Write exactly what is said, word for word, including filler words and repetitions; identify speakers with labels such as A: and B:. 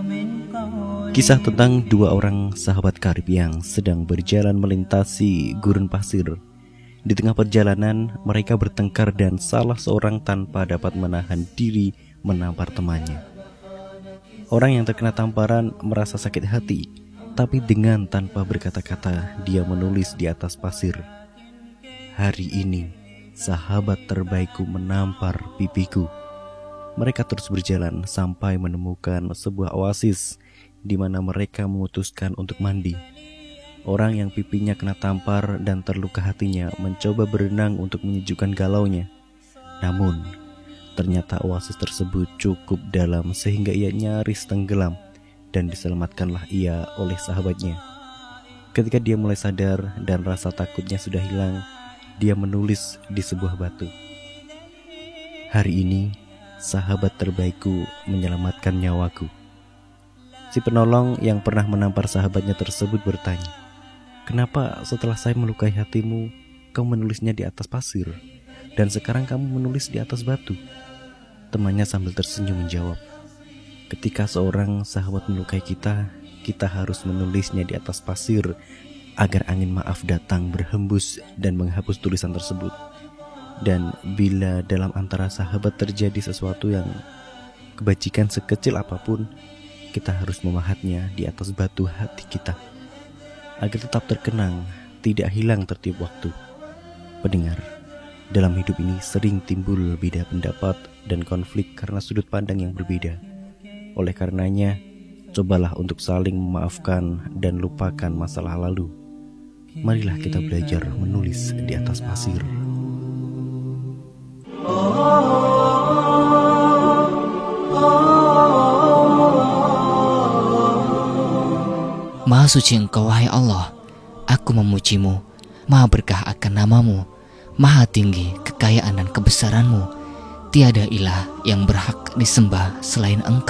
A: Kisah tentang dua orang sahabat karib yang sedang berjalan melintasi gurun pasir. Di tengah perjalanan, mereka bertengkar dan salah seorang tanpa dapat menahan diri menampar temannya. Orang yang terkena tamparan merasa sakit hati, tapi dengan tanpa berkata-kata dia menulis di atas pasir, "Hari ini sahabat terbaikku menampar pipiku." Mereka terus berjalan sampai menemukan sebuah oasis di mana mereka memutuskan untuk mandi. Orang yang pipinya kena tampar dan terluka hatinya mencoba berenang untuk menyejukkan galaunya. Namun, ternyata oasis tersebut cukup dalam sehingga ia nyaris tenggelam dan diselamatkanlah ia oleh sahabatnya. Ketika dia mulai sadar dan rasa takutnya sudah hilang, dia menulis di sebuah batu, "Hari ini sahabat terbaikku menyelamatkan nyawaku." Si penolong yang pernah menampar sahabatnya tersebut bertanya, "Kenapa setelah saya melukai hatimu, kamu menulisnya di atas pasir, dan sekarang kamu menulis di atas batu?" Temannya sambil tersenyum menjawab, "Ketika seorang sahabat melukai kita, kita harus menulisnya di atas pasir agar angin maaf datang berhembus dan menghapus tulisan tersebut. Dan bila dalam antara sahabat terjadi sesuatu yang kebajikan sekecil apapun, kita harus memahatnya di atas batu hati kita agar tetap terkenang, tidak hilang tertiup waktu." Pendengar, dalam hidup ini sering timbul beda pendapat dan konflik karena sudut pandang yang berbeda. Oleh karenanya, cobalah untuk saling memaafkan dan lupakan masalah lalu. Marilah kita belajar menulis di atas pasir.
B: Maha suci Engkau, wahai Allah, aku memujimu. Maha berkah akan namamu, maha tinggi kekayaan dan kebesaranmu. Tiada ilah yang berhak disembah selain Engkau.